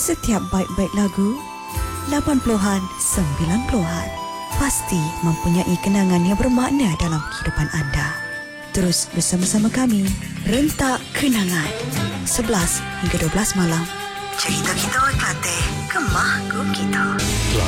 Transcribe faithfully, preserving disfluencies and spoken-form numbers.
Setiap baik-baik lagu, lapan puluhan, sembilan puluhan, pasti mempunyai kenangan yang bermakna dalam kehidupan anda. Terus bersama-sama kami, Rentak Kenangan, sebelas hingga dua belas malam. Cerita kita Kelantan, Kemah Gum Kita.